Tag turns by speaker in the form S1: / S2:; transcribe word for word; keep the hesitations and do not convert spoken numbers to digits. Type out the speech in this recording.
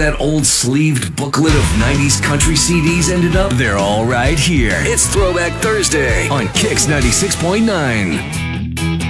S1: that old sleeved booklet of nineties country C Ds ended up? They're all right here. It's Throwback Thursday on Kix ninety-six point nine.